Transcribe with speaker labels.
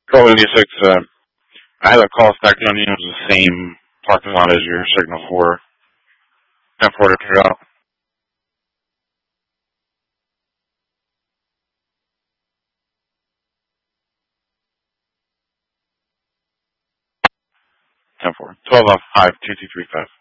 Speaker 1: Golden E6, I had a call stacked on you. It was the same parking lot as your signal for 10-4 to clear out. 10-4. 12 off 5, 2235.